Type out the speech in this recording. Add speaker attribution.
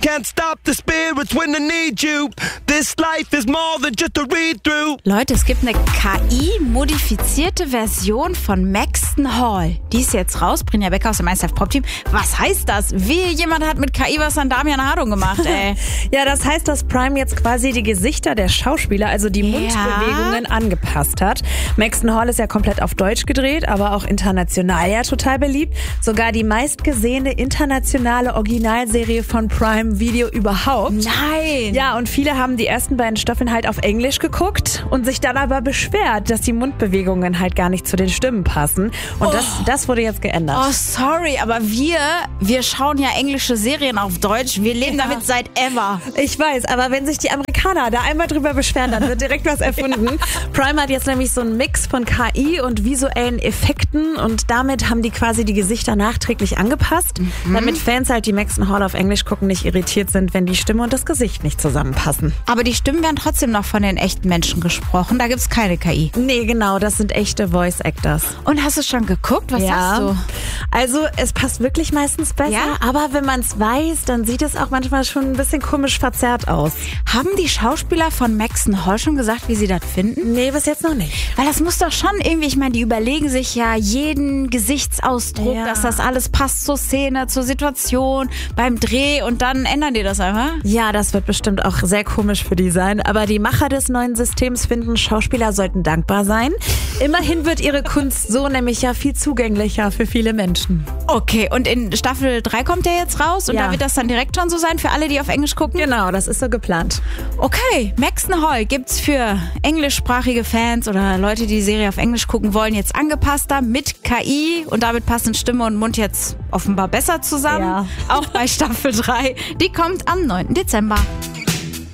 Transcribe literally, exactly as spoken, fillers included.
Speaker 1: can't stop the spirits when they need you. This life is more than just a read-through.
Speaker 2: Leute, es gibt eine K I-modifizierte Version von Maxton Hall. Die ist jetzt raus. Brinja Becker aus dem eins Live Pop Team. Was heißt das? Wie jemand hat mit K I was an Damian Hardung gemacht, ey.
Speaker 3: Ja, das heißt, dass Prime jetzt quasi die Gesichter der Schauspieler, also die
Speaker 2: Ja.
Speaker 3: Mundbewegungen angepasst hat. Maxton Hall ist ja komplett auf Deutsch gedreht, aber auch international ja total beliebt. Sogar die meistgesehene internationale Originalserie von Prime Video überhaupt.
Speaker 2: Nein!
Speaker 3: Ja, und viele haben die ersten beiden Staffeln halt auf Englisch geguckt und sich dann aber beschwert, dass die Mundbewegungen halt gar nicht zu den Stimmen passen. Und
Speaker 2: Oh.
Speaker 3: das, das wurde jetzt geändert.
Speaker 2: Oh, sorry, aber wir, wir schauen ja englische Serien auf Deutsch. Wir leben
Speaker 3: Ja.
Speaker 2: damit seit ever.
Speaker 3: Ich weiß, aber wenn sich die Amerikaner da einmal drüber beschweren, dann wird direkt was erfunden. Prime hat jetzt nämlich so einen Mix von K I und visuellen Effekten und damit haben die quasi die Gesichter nachträglich angepasst, damit Fans halt, die Maxton Hall auf Englisch gucken, nicht irritiert sind, wenn die Stimme und das Gesicht nicht zusammenpassen.
Speaker 2: Aber die Stimmen werden trotzdem noch von den echten Menschen gesprochen. Da gibt's keine K I.
Speaker 3: Nee, genau, das sind echte Voice Actors.
Speaker 2: Und hast du schon geguckt? Was sagst du?
Speaker 3: Also es passt wirklich meistens besser,
Speaker 2: Ja?
Speaker 3: aber wenn man es weiß, dann sieht es auch manchmal schon ein bisschen komisch verzerrt aus.
Speaker 2: Haben die Schauspieler von Maxton Hall schon gesagt, wie sie das finden?
Speaker 3: Nee, bis jetzt noch nicht.
Speaker 2: Weil das muss doch schon irgendwie, ich meine, die überlegen sich ja jeden Gesichtsausdruck,
Speaker 3: Ja.
Speaker 2: dass das alles passt zur Szene, zur Situation, beim Dreh und dann ändern die das einfach.
Speaker 3: Ja, das wird bestimmt auch sehr komisch für die sein. Aber die Macher des neuen Systems finden, Schauspieler sollten dankbar sein. Immerhin wird ihre Kunst so nämlich ja viel zugänglicher für viele Menschen.
Speaker 2: Okay, und in Staffel drei kommt der jetzt raus und
Speaker 3: Ja.
Speaker 2: da wird das dann direkt schon so sein für alle, die auf Englisch gucken?
Speaker 3: Genau, das ist so geplant.
Speaker 2: Okay, Maxton Hall gibt's für englischsprachige Fans oder Leute, die die Serie auf Englisch gucken wollen, jetzt angepasster mit K I und damit passen Stimme und Mund jetzt offenbar besser zusammen.
Speaker 3: Ja.
Speaker 2: Auch bei Staffel drei. Die kommt am neunten Dezember.